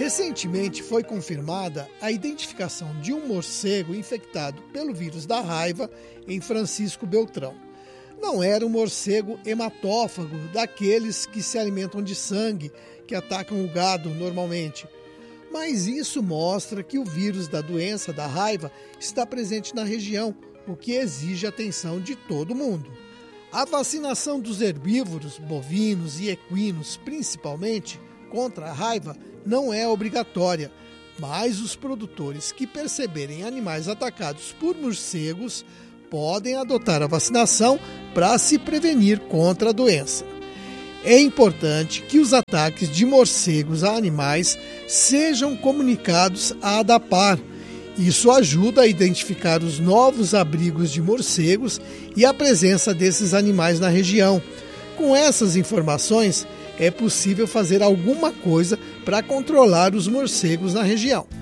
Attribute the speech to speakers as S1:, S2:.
S1: Recentemente foi confirmada a identificação de um morcego infectado pelo vírus da raiva em Francisco Beltrão. Não era um morcego hematófago, daqueles que se alimentam de sangue, que atacam o gado normalmente. Mas isso mostra que o vírus da doença da raiva está presente na região, o que exige a atenção de todo mundo. A vacinação dos herbívoros, bovinos e equinos, principalmente, contra a raiva, não é obrigatória, mas os produtores que perceberem animais atacados por morcegos podem adotar a vacinação para se prevenir contra a doença. É importante que os ataques de morcegos a animais sejam comunicados à ADAPAR. Isso ajuda a identificar os novos abrigos de morcegos e a presença desses animais na região. Com essas informações, é possível fazer alguma coisa para controlar os morcegos na região.